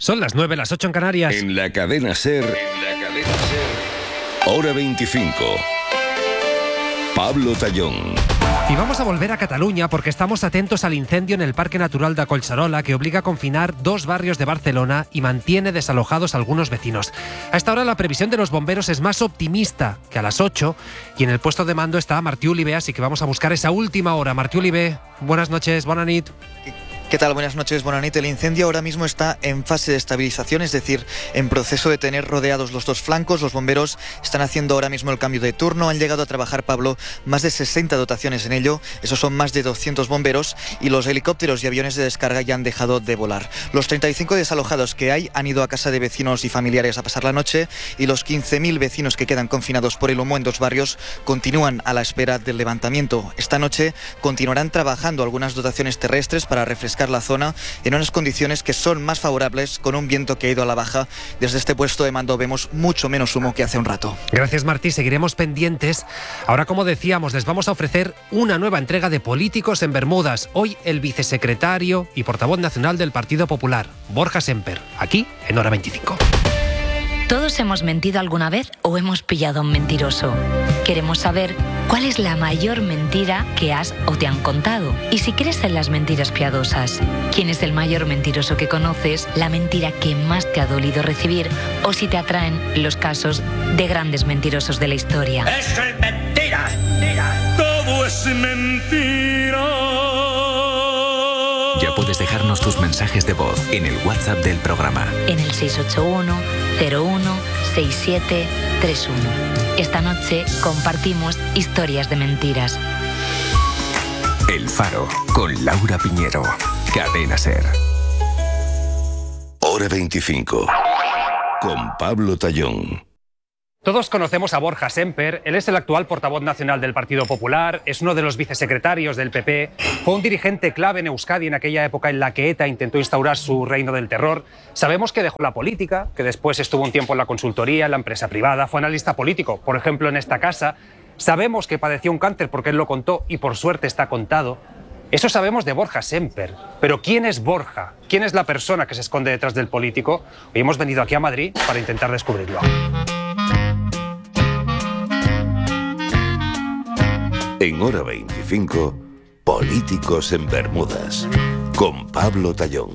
Son las 9, las 8 en Canarias. En la cadena SER, Hora 25. Pablo Tallón. Y vamos a volver a Cataluña porque estamos atentos al incendio en el Parque Natural de Collserola, que obliga a confinar 2 barrios de Barcelona y mantiene desalojados a algunos vecinos. A esta hora la previsión de los bomberos es más optimista que a las 8 y en el puesto de mando está Martí Olivé, así que vamos a buscar esa última hora. Martí Olivé, buenas noches, bona nit. ¿Qué tal? Buenas noches, buena nit. El incendio ahora mismo está en fase de estabilización, es decir, en proceso de tener rodeados los 2 flancos. Los bomberos están haciendo ahora mismo el cambio de turno. Han llegado a trabajar, Pablo, más de 60 dotaciones en ello. Esos son más de 200 bomberos y los helicópteros y aviones de descarga ya han dejado de volar. Los 35 desalojados que hay han ido a casa de vecinos y familiares a pasar la noche y los 15.000 vecinos que quedan confinados por el humo en 2 barrios continúan a la espera del levantamiento. Esta noche continuarán trabajando algunas dotaciones terrestres para refrescar la zona en unas condiciones que son más favorables, con un viento que ha ido a la baja. Desde este puesto de mando vemos mucho menos humo que hace un rato. Gracias, Martí, seguiremos pendientes. Ahora, como decíamos, les vamos a ofrecer una nueva entrega de Políticos en Bermudas. Hoy el vicesecretario y portavoz nacional del Partido Popular, Borja Semper, aquí en Hora 25. ¿Todos hemos mentido alguna vez o hemos pillado a un mentiroso? Queremos saber cuál es la mayor mentira que has o te han contado. Y si crees en las mentiras piadosas, ¿quién es el mayor mentiroso que conoces? La mentira que más te ha dolido recibir, o si te atraen los casos de grandes mentirosos de la historia. ¡Eso es mentira! ¡Todo es mentira! Ya puedes dejarnos tus mensajes de voz en el WhatsApp del programa. En el 681-01-6731. Esta noche compartimos historias de mentiras. El Faro, con Laura Piñero. Cadena SER. Hora 25. Con Pablo Tallón. Todos conocemos a Borja Semper. Él es el actual portavoz nacional del Partido Popular, es uno de los vicesecretarios del PP, fue un dirigente clave en Euskadi en aquella época en la que ETA intentó instaurar su reino del terror. Sabemos que dejó la política, que después estuvo un tiempo en la consultoría, en la empresa privada, fue analista político, por ejemplo en esta casa. Sabemos que padeció un cáncer porque él lo contó y por suerte está contado. Eso sabemos de Borja Semper. Pero ¿quién es Borja? ¿Quién es la persona que se esconde detrás del político? Hoy hemos venido aquí a Madrid para intentar descubrirlo. En Hora 25, Políticos en Bermudas, con Pablo Tallón.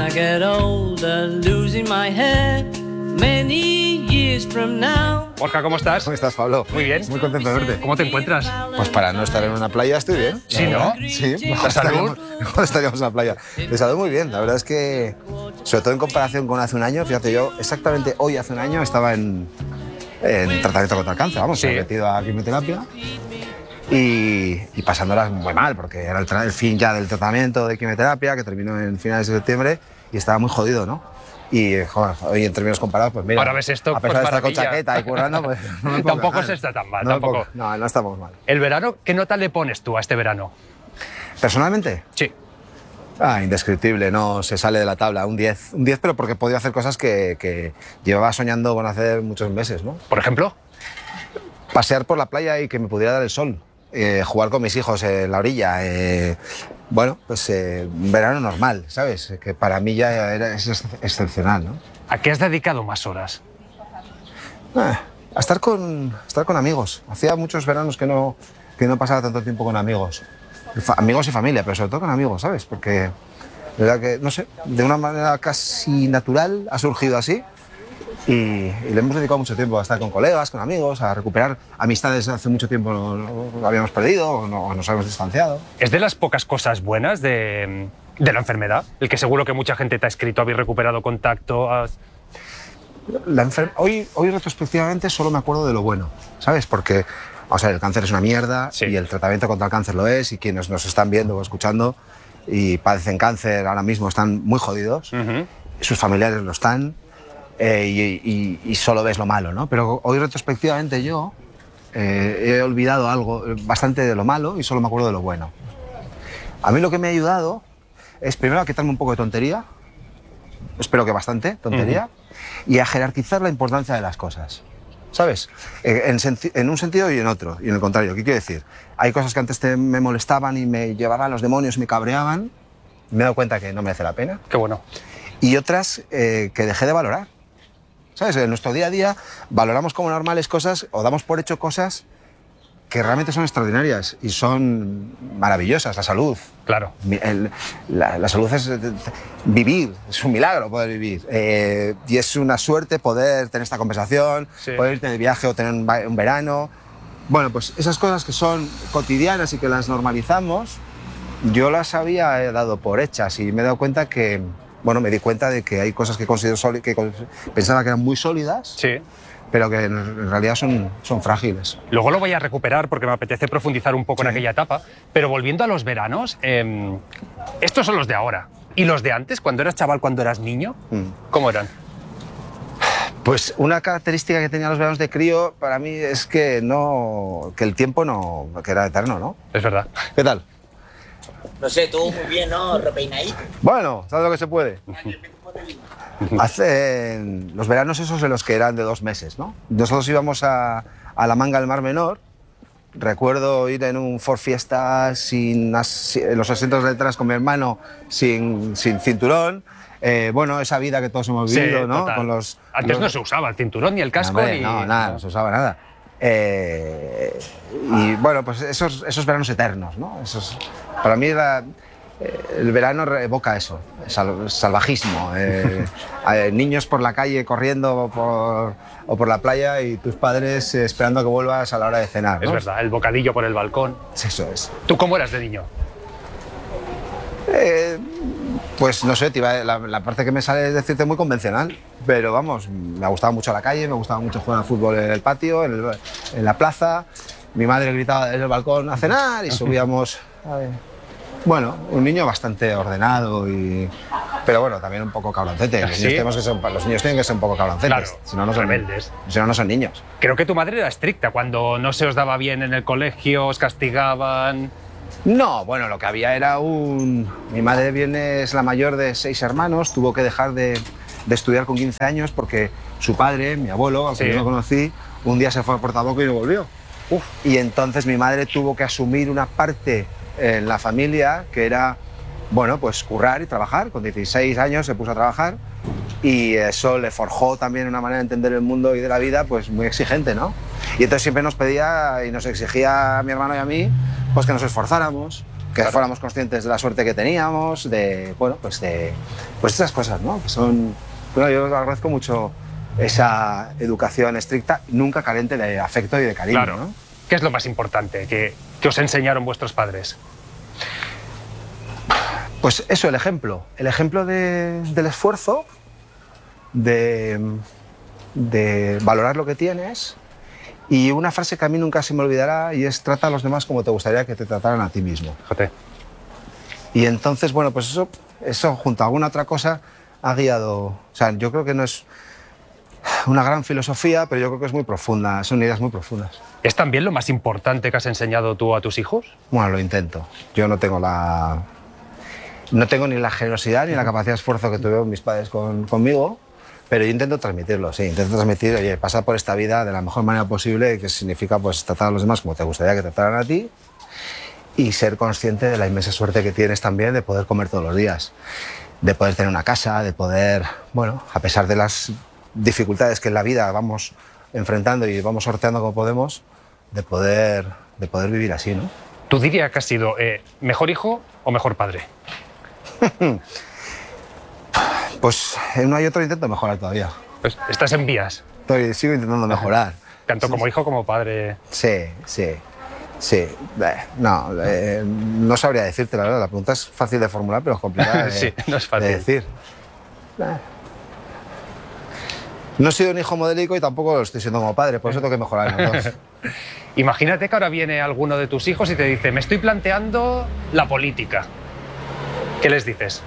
Borja, ¿cómo estás? ¿Cómo estás, Pablo? Muy bien. Muy contento de verte. ¿Cómo te encuentras? Pues para no estar en una playa estoy bien. Sí, ¿no? Sí. ¿La salud? Mejor estaríamos en la playa. De salud muy bien. La verdad es que, sobre todo en comparación con hace un año, fíjate, yo exactamente hoy hace un año estaba en tratamiento contra el cáncer, vamos, metido a quimioterapia. Y pasándolas muy mal, porque era el fin ya del tratamiento de quimioterapia, que terminó en finales de septiembre, y estaba muy jodido, ¿no? Y, joder, hoy en términos comparados, pues mira, ahora ves esto, a pesar pues de estar con maravilla. chaqueta y currando, pues no me puedo Tampoco quejar. se está tan mal, no tampoco. No estamos mal. ¿El verano? ¿Qué nota le pones tú a este verano? ¿Personalmente? Sí. Indescriptible, no se sale de la tabla. Un 10, pero porque he podido hacer cosas que llevaba soñando con hacer muchos meses, ¿no? ¿Por ejemplo? Pasear por la playa y que me pudiera dar el sol. Jugar con mis hijos en la orilla. Bueno, pues un verano normal, ¿sabes? Que para mí ya es excepcional, ¿no? ¿A qué has dedicado más horas? A estar con amigos. Hacía muchos veranos que no pasaba tanto tiempo con amigos. Amigos y familia, pero sobre todo con amigos, ¿sabes? Porque, de verdad que, no sé, de una manera casi natural ha surgido así. Y le hemos dedicado mucho tiempo a estar con colegas, con amigos, a recuperar amistades que hace mucho tiempo no habíamos perdido o nos habíamos distanciado. ¿Es de las pocas cosas buenas de la enfermedad? El que seguro que mucha gente te ha escrito, habéis recuperado contacto. Hoy retrospectivamente solo me acuerdo de lo bueno, ¿sabes? Porque, o sea, el cáncer es una mierda, sí, y el tratamiento contra el cáncer lo es, y quienes nos están viendo o escuchando y padecen cáncer ahora mismo están muy jodidos, sus familiares lo están. Y solo ves lo malo, ¿no? Pero hoy retrospectivamente yo he olvidado algo bastante de lo malo y solo me acuerdo de lo bueno. A mí lo que me ha ayudado es primero a quitarme un poco de tontería, espero que bastante tontería, y a jerarquizar la importancia de las cosas, ¿sabes? En un sentido y en otro, y en el contrario. ¿Qué quiero decir? Hay cosas que antes me molestaban y me llevaban los demonios y me cabreaban, me he dado cuenta que no merece la pena. Qué bueno. y otras que dejé de valorar. ¿Sabes? En nuestro día a día valoramos como normales cosas o damos por hecho cosas que realmente son extraordinarias y son maravillosas. La salud. Claro. La salud es vivir, es un milagro poder vivir. Y es una suerte poder tener esta conversación, poder irte de viaje o tener un verano. Bueno, pues esas cosas que son cotidianas y que las normalizamos, yo las había dado por hechas y me he dado cuenta que, bueno, me di cuenta de que hay cosas que considero que pensaba que eran muy sólidas, pero que en realidad son frágiles. Luego lo voy a recuperar porque me apetece profundizar un poco en aquella etapa, pero volviendo a los veranos, estos son los de ahora. ¿Y los de antes, cuando eras chaval, cuando eras niño, cómo eran? Pues una característica que tenían los veranos de crío para mí es que el tiempo que era eterno, ¿no? Es verdad. ¿Qué tal? No sé, tú muy bien, ¿no? Repeinadito. Bueno, ¿sabes lo que se puede? Hacen los veranos esos de los que eran de 2 meses, ¿no? Nosotros íbamos a la Manga del Mar Menor. Recuerdo ir en un Ford Fiesta en los asientos de detrás con mi hermano sin cinturón. Bueno, esa vida que todos hemos vivido, ¿no? Con Antes no se usaba el cinturón ni el casco. No, nada, no se usaba nada. Y bueno, pues esos veranos eternos, ¿no? Para mí el verano evoca eso, salvajismo. Niños por la calle corriendo o por la playa y tus padres esperando a que vuelvas a la hora de cenar, ¿no? Es verdad, el bocadillo por el balcón. Eso es. ¿Tú cómo eras de niño? Pues no sé, la parte que me sale es decirte muy convencional, pero vamos, me gustaba mucho la calle, me gustaba mucho jugar al fútbol en el patio, en la plaza. Mi madre gritaba desde el balcón a cenar y subíamos. Bueno, un niño bastante ordenado, pero bueno, también un poco cabroncete. Los niños tienen que ser un poco cabroncetes, claro, si no, no son rebeldes. Si no, no son niños. Creo que tu madre era estricta, cuando no se os daba bien en el colegio, os castigaban. No, bueno, lo que había era Mi madre es la mayor de 6 hermanos, tuvo que dejar de estudiar con 15 años porque su padre, mi abuelo, al que yo no conocí, un día se fue a Portaboco y no volvió. Y entonces mi madre tuvo que asumir una parte en la familia que era, bueno, pues currar y trabajar. Con 16 años se puso a trabajar y eso le forjó también una manera de entender el mundo y de la vida pues muy exigente, ¿no? Y entonces siempre nos pedía y nos exigía a mi hermano y a mí pues que nos esforzáramos, que fuéramos conscientes de la suerte que teníamos, pues esas cosas, ¿no? Que son, bueno, yo agradezco mucho esa educación estricta, nunca carente de afecto y de cariño, claro, ¿no? ¿Qué es lo más importante que os enseñaron vuestros padres? Pues eso, el ejemplo del esfuerzo, de valorar lo que tienes, y una frase que a mí nunca se me olvidará y es: trata a los demás como te gustaría que te trataran a ti mismo. Fíjate. Y entonces, bueno, pues eso junto a alguna otra cosa ha guiado. O sea, yo creo que no es una gran filosofía, pero yo creo que es muy profunda, son ideas muy profundas. ¿Es también lo más importante que has enseñado tú a tus hijos? Bueno, lo intento. Yo no tengo ni la generosidad ni la capacidad de esfuerzo que tuvieron mis padres conmigo, pero yo intento transmitirlo, sí. Intento transmitir, oye, pasar por esta vida de la mejor manera posible, que significa pues tratar a los demás como te gustaría que te trataran a ti, y ser consciente de la inmensa suerte que tienes también de poder comer todos los días, de poder tener una casa, de poder, bueno, a pesar de las dificultades que en la vida vamos enfrentando y vamos sorteando como podemos, de poder vivir así, ¿no? ¿Tú dirías que has sido mejor hijo o mejor padre? Pues en uno y otro intento mejorar todavía. Pues estás en vías. Sigo intentando mejorar. Tanto como hijo como padre. Sí. No sabría decirte, la verdad. La pregunta es fácil de formular, pero es complicada sí, no es fácil de decir. No he sido un hijo modélico y tampoco lo estoy siendo como padre, por eso tengo que mejorar en los dos. Imagínate que ahora viene alguno de tus hijos y te dice: me estoy planteando la política. ¿Qué les dices?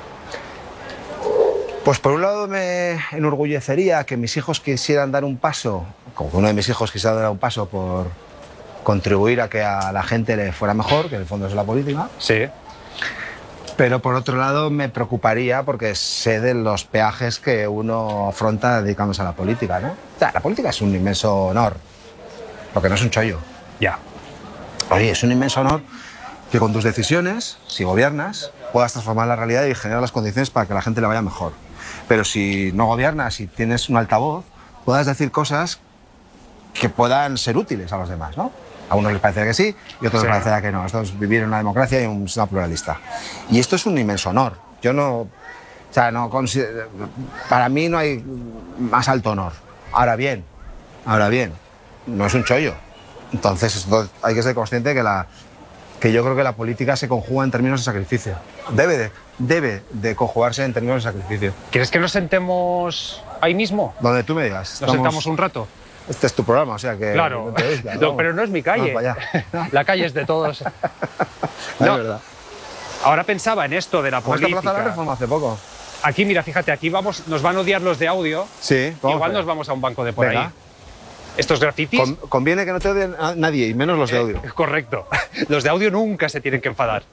Pues por un lado me enorgullecería que mis hijos quisieran dar un paso, como que uno de mis hijos quisiera dar un paso por contribuir a que a la gente le fuera mejor, que en el fondo es la política. Sí. Pero por otro lado me preocuparía porque sé de los peajes que uno afronta dedicándose a la política, ¿no? O sea, la política es un inmenso honor, lo que no es un chollo. Ya. Oye, es un inmenso honor que con tus decisiones, si gobiernas, puedas transformar la realidad y generar las condiciones para que a la gente le vaya mejor. Pero si no gobiernas y tienes un altavoz, puedas decir cosas que puedan ser útiles a los demás, ¿no? A unos les parecerá que sí y a otros les parecerá que no. Esto es vivir en una democracia y un sistema pluralista. Y esto es un inmenso honor. Yo no... O sea, para mí no hay más alto honor. Ahora bien, no es un chollo. Entonces hay que ser consciente que yo creo que la política se conjuga en términos de sacrificio. Debe de conjugarse en términos de sacrificio. ¿Quieres que nos sentemos ahí mismo? Donde tú me digas. ¿Nos sentamos un rato? Este es tu programa, o sea que... Claro, no, pero no es mi calle. La calle es de todos. No, es verdad. Ahora pensaba en esto de la política. ¿Esta Plaza de la Reforma hace poco? Aquí, mira, fíjate, aquí nos van a odiar los de audio. Sí, igual nos vamos a un banco de por ahí. Estos grafitis... Conviene que no te odien a nadie, y menos los de audio. Correcto. Los de audio nunca se tienen que enfadar.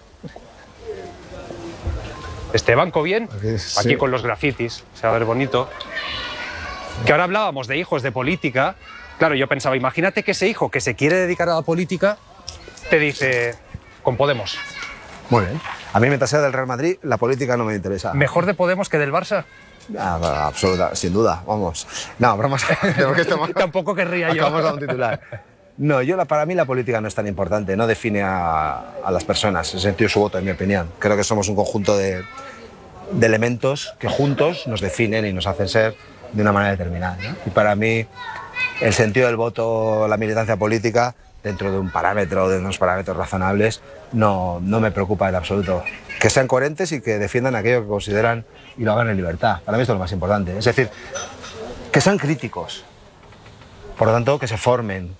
Este banco bien, aquí con los grafitis, se va a ver bonito. Que ahora hablábamos de hijos de política. Claro, yo pensaba, imagínate que ese hijo que se quiere dedicar a la política te dice, con Podemos. Muy bien. A mí, mientras sea del Real Madrid, la política no me interesa. ¿Mejor de Podemos que del Barça? Absoluta, sin duda, vamos. No, bromas. Tampoco querría yo. Acabamos de dar un titular. No, para mí la política no es tan importante, no define a las personas, en el sentido de su voto, en mi opinión. Creo que somos un conjunto de elementos que juntos nos definen y nos hacen ser de una manera determinada, ¿no? Y para mí, el sentido del voto, la militancia política, dentro de un parámetro, de unos parámetros razonables, no me preocupa en absoluto. Que sean coherentes y que defiendan aquello que consideran y lo hagan en libertad. Para mí esto es lo más importante. Es decir, que sean críticos. Por lo tanto, que se formen,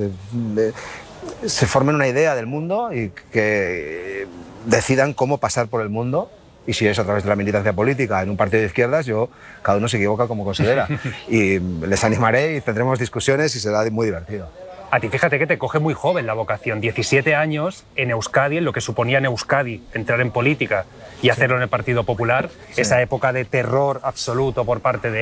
se formen una idea del mundo y que decidan cómo pasar por el mundo. Y si es a través de la militancia política en un partido de izquierdas, cada uno se equivoca como considera. Y les animaré y tendremos discusiones y será muy divertido. A ti fíjate que te coge muy joven la vocación, 17 años en Euskadi, en lo que suponía en Euskadi entrar en política y hacerlo en el Partido Popular, esa época de terror absoluto por parte de